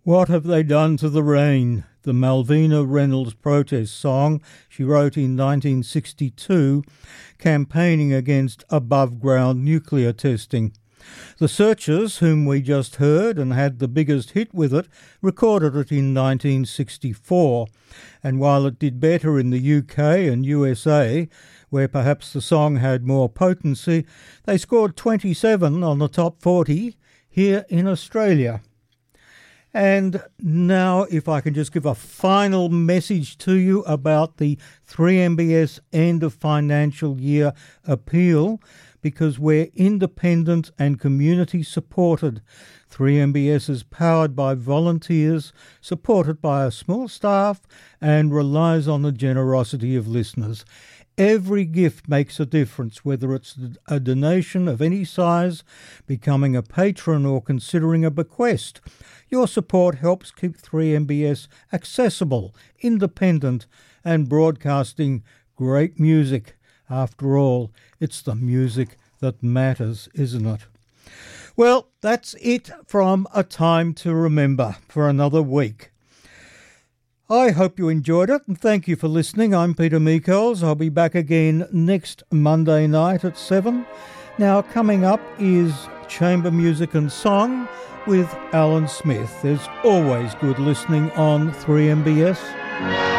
What Have They Done to the Rain? The Malvina Reynolds protest song she wrote in 1962, campaigning against above-ground nuclear testing. The Searchers, whom we just heard and had the biggest hit with it, recorded it in 1964, and while it did better in the UK and USA, where perhaps the song had more potency, they scored 27 on the top 40 here in Australia. And now, if I can just give a final message to you about the 3MBS end of financial year appeal, because we're independent and community supported. 3MBS is powered by volunteers, supported by a small staff, and relies on the generosity of listeners. Every gift makes a difference, whether it's a donation of any size, becoming a patron, or considering a bequest. Your support helps keep 3MBS accessible, independent, and broadcasting great music. After all, it's the music that matters, isn't it? Well, that's it from A Time to Remember for another week. I hope you enjoyed it, and thank you for listening. I'm Peter Meikols. I'll be back again next Monday night at 7. Now, coming up is Chamber Music and Song with Alan Smith. There's always good listening on 3MBS.